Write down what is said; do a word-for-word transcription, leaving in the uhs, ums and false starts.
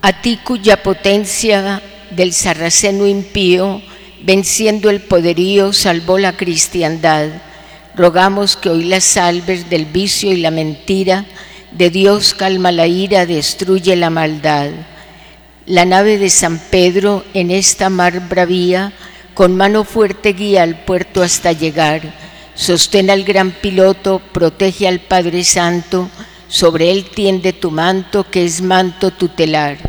A ti cuya potencia del sarraceno impío, venciendo el poderío, salvó la cristiandad, rogamos que hoy la salves del vicio y la mentira, de Dios calma la ira, destruye la maldad. La nave de San Pedro en esta mar bravía, con mano fuerte guía al puerto hasta llegar. Sostén al gran piloto, protege al Padre Santo, sobre él tiende tu manto que es manto tutelar.